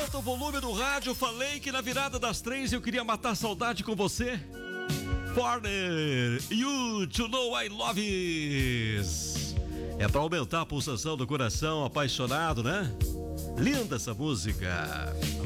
Aumenta o volume do rádio. Falei que na virada das 3 eu queria matar a saudade com você. Partner, You To Know I Love Is. É pra aumentar a pulsação do coração apaixonado, né? Linda essa música.